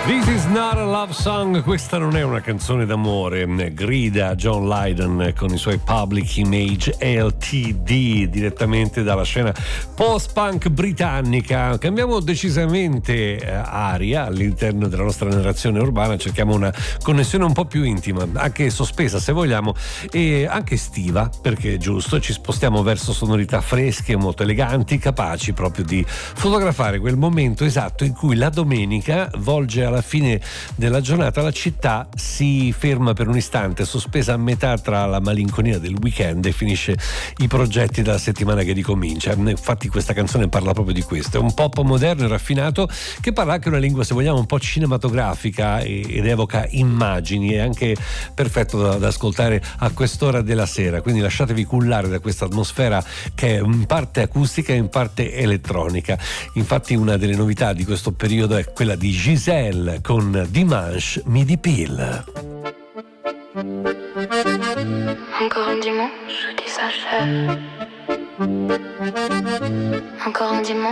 This is not a love song, questa non è una canzone d'amore, grida John Lydon con i suoi Public Image Ltd, direttamente dalla scena post-punk britannica. Cambiamo decisamente aria all'interno della nostra narrazione urbana, cerchiamo una connessione un po' più intima, anche sospesa se vogliamo, e anche estiva, perché è giusto, ci spostiamo verso sonorità fresche, molto eleganti, capaci proprio di fotografare quel momento esatto in cui la domenica volge alla fine della giornata, la città si ferma per un istante, sospesa a metà tra la malinconia del weekend e finisce i progetti della settimana che ricomincia. Infatti questa canzone parla proprio di questo, è un pop moderno e raffinato che parla anche una lingua, se vogliamo, un po' cinematografica ed evoca immagini, è anche perfetto da ascoltare a quest'ora della sera, quindi lasciatevi cullare da questa atmosfera che è in parte acustica e in parte elettronica. Infatti una delle novità di questo periodo è quella di Giselle con Dimanche Midi Pile. Encore un dimanche qui s'achève. Encore un dimanche